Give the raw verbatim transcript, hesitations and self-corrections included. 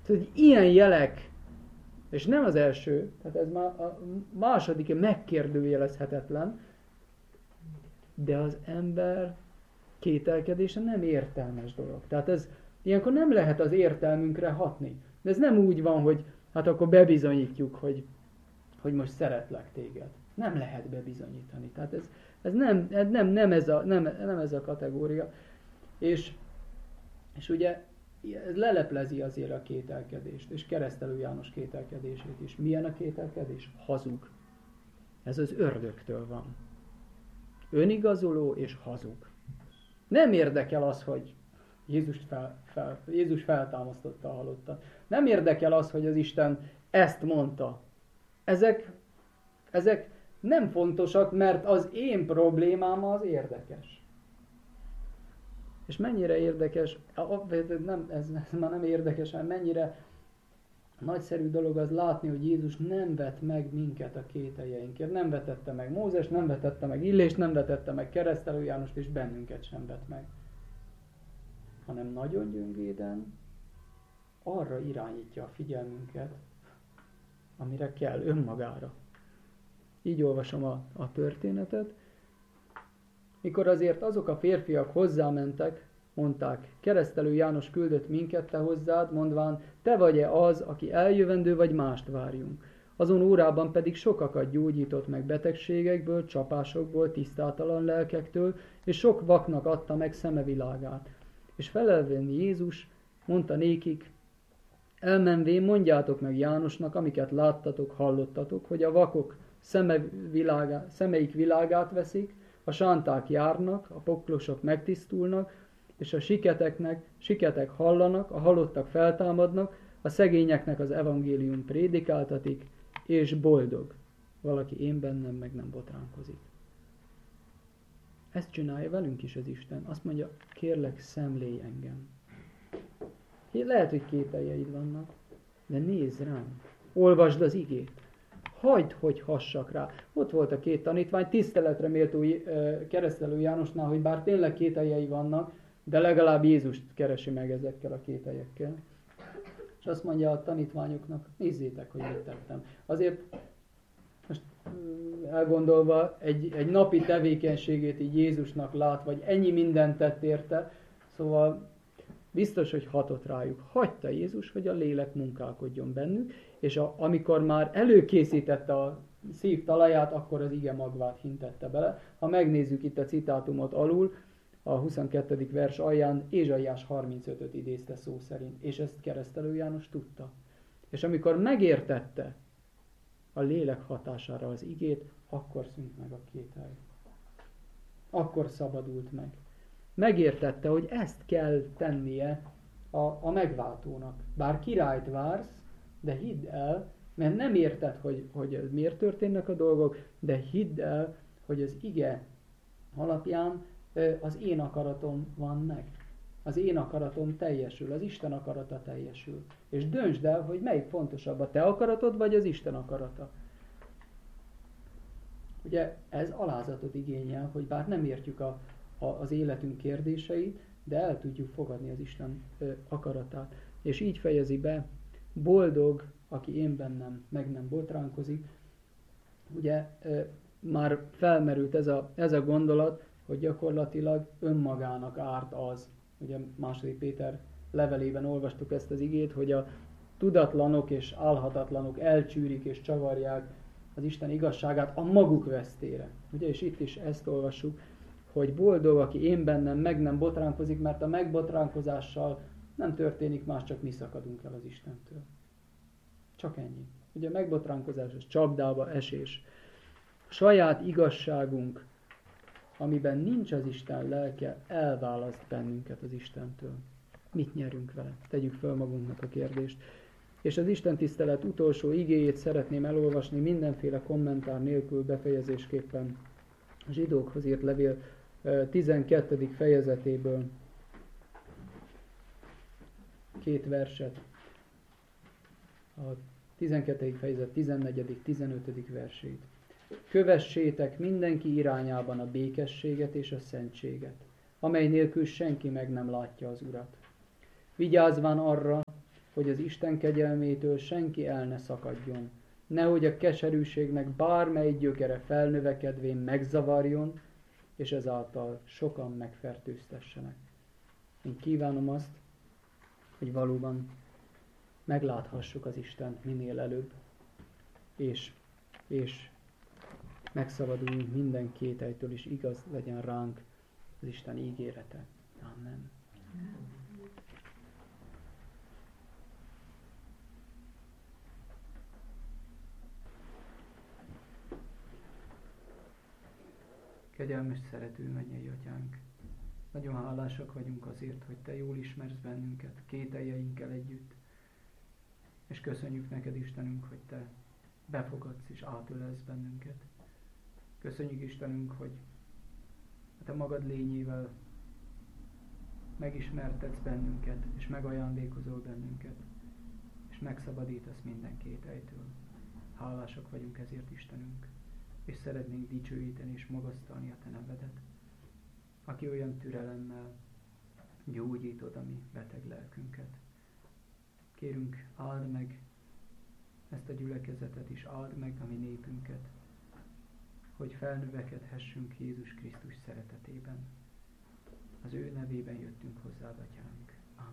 Tehát ilyen jelek, és nem az első, tehát ez már a második megkérdőjelezhetetlen, de az ember kételkedése nem értelmes dolog. Tehát ez ilyenkor nem lehet az értelmünkre hatni. De ez nem úgy van, hogy hát akkor bebizonyítjuk, hogy, hogy most szeretlek téged. Nem lehet bebizonyítani. Tehát ez, ez, nem, ez nem, nem, ez a, nem, nem ez a kategória. És, és ugye ez leleplezi azért a kételkedést, és Keresztelő János kételkedését is. Milyen a kételkedés? Hazug. Ez az ördögtől van. Önigazoló és hazug. Nem érdekel az, hogy Jézus, fel, fel, Jézus feltámasztotta a halottat. Nem érdekel az, hogy az Isten ezt mondta. Ezek, ezek nem fontosak, mert az én problémám az érdekes. És mennyire érdekes, nem, ez, ez már nem érdekes, hanem mennyire nagyszerű dolog az látni, hogy Jézus nem vet meg minket a kételjeinkért. Nem vetette meg Mózes, nem vetette meg Illést, nem vetette meg Keresztelő Jánost, és bennünket sem vet meg. Hanem nagyon gyöngéden arra irányítja a figyelmünket, amire kell, önmagára. Így olvasom a, a történetet. Mikor azért azok a férfiak hozzámentek, mondták, Keresztelő János küldött minket te hozzád, mondván, te vagy-e az, aki eljövendő, vagy mást várjunk. Azon órában pedig sokakat gyógyított meg betegségekből, csapásokból, tisztátalan lelkektől, és sok vaknak adta meg szemevilágát. És felelvén Jézus mondta nékik, elmenvén mondjátok meg Jánosnak, amiket láttatok, hallottatok, hogy a vakok szeme világá, szemeik világát veszik, a sánták járnak, a poklosok megtisztulnak, és a siketeknek, siketek hallanak, a halottak feltámadnak, a szegényeknek az evangélium prédikáltatik, és boldog. Valaki én bennem meg nem botránkozik. Ezt csinálja velünk is az Isten. Azt mondja, kérlek, szemlélj engem. Lehet, hogy kételjeid vannak, de nézz rám. Olvasd az igét. Hagyd, hogy hassak rá. Ott volt a két tanítvány, tiszteletre méltó Keresztelő Jánosnál, hogy bár tényleg kételjei vannak, de legalább Jézust keresi meg ezekkel a kételyekkel. És azt mondja a tanítványoknak, nézzétek, hogy mit tettem. Azért most elgondolva egy, egy napi tevékenységét így Jézusnak lát, vagy ennyi mindent tett érte, szóval biztos, hogy hatott rájuk. Hagyta Jézus, hogy a lélek munkálkodjon bennük, és a, amikor már előkészítette a szív talaját, akkor az ige magvát hintette bele. Ha megnézzük itt a citátumot alul, a huszonkettedik vers alján Ézsaiás harmincötöt idézte szó szerint, és ezt Keresztelő János tudta. És amikor megértette a lélek hatására az igét, akkor szűnt meg a kételj. Akkor szabadult meg. Megértette, hogy ezt kell tennie a, a megváltónak. Bár királyt vársz, de hidd el, mert nem érted, hogy, hogy miért történnek a dolgok, de hidd el, hogy az ige alapján az én akaratom van meg. Az én akaratom teljesül, az Isten akarata teljesül. És döntsd el, hogy melyik fontosabb, a te akaratod, vagy az Isten akarata. Ugye ez alázatot igényel, hogy bár nem értjük a, a, az életünk kérdéseit, de el tudjuk fogadni az Isten ö, akaratát. És így fejezi be, boldog, aki én bennem meg nem botránkozik. Ugye ö, már felmerült ez a, ez a gondolat, hogy gyakorlatilag önmagának árt az. Ugye második Péter levelében olvastuk ezt az igét, hogy a tudatlanok és álhatatlanok elcsűrik és csavarják az Isten igazságát a maguk vesztére. Ugye, és itt is ezt olvassuk, hogy boldog, aki én bennem meg nem botránkozik, mert a megbotránkozással nem történik más, csak mi szakadunk el az Istentől. Csak ennyi. Ugye a megbotránkozás, az csapdába esés. A saját igazságunk, amiben nincs az Isten lelke, elválaszt bennünket az Istentől. Mit nyerünk vele? Tegyük föl magunknak a kérdést. És az Isten tisztelet utolsó igéjét szeretném elolvasni mindenféle kommentár nélkül befejezésképpen a zsidókhoz írt levél tizenkettedik fejezetéből két verset. A tizenkettedik fejezet tizennegyedik tizenötödik versét. Kövessétek mindenki irányában a békességet és a szentséget, amely nélkül senki meg nem látja az Urat. Vigyázván arra, hogy az Isten kegyelmétől senki el ne szakadjon, nehogy a keserűségnek bármely gyökere felnövekedvén megzavarjon, és ezáltal sokan megfertőztessenek. Én kívánom azt, hogy valóban megláthassuk az Istent minél előbb, és, és megszabaduljunk minden kételytől, és igaz legyen ránk az Isten ígérete. Amen. Kegyelmes, szerető mennyei Atyánk, nagyon hálásak vagyunk azért, hogy Te jól ismersz bennünket, kételjeinkkel együtt, és köszönjük neked, Istenünk, hogy Te befogadsz és átölelsz bennünket. Köszönjük, Istenünk, hogy a Te magad lényével megismertetsz bennünket, és megajándékozol bennünket, és megszabadítasz minden kételytől. Hálásak vagyunk ezért, Istenünk, és szeretnénk dicsőíteni és magasztalni a Te nevedet, aki olyan türelemmel gyógyítod a mi beteg lelkünket. Kérünk, áld meg ezt a gyülekezetet, és áld meg a mi népünket, hogy felnövekedhessünk Jézus Krisztus szeretetében. Az ő nevében jöttünk hozzád, Atyánk.